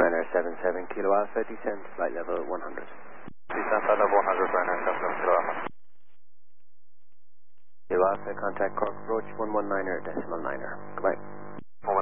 Ryanair 77 Kilo Alpha, descend flight level 100. Descent flight level 100, Ryanair 77 Kilo Alpha. Kilo Alpha, contact Cork Approach 119er, decimal 9er. Goodbye. 119